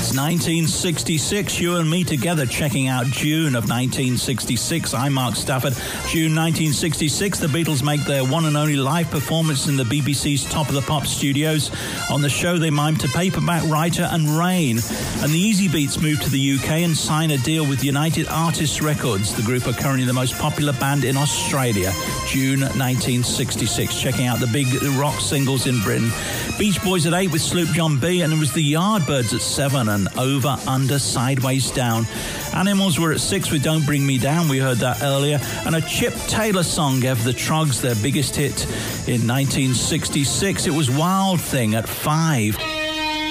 It's 1966, you and me together checking out June of 1966. I'm Mark Stafford. June 1966, the Beatles make their one and only live performance in the BBC's Top of the Pop studios. On the show, they mime to Paperback Writer and Rain. And the Easy Beats move to the UK and sign a deal with United Artists Records. The group are currently the most popular band in Australia. June 1966, checking out the big rock singles in Britain. Beach Boys at 8 with Sloop John B, and it was the Yardbirds at 7 and Over, Under, Sideways, Down. Animals were at 6 with Don't Bring Me Down, we heard that earlier, and a Chip Taylor song gave the Troggs their biggest hit in 1966. It was Wild Thing at 5.